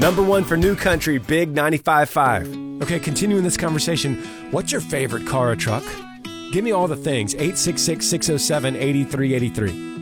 Number one for New Country, Big 95.5. Okay, continuing this conversation, what's your favorite car or truck? Give me all the things. 866-607-8383.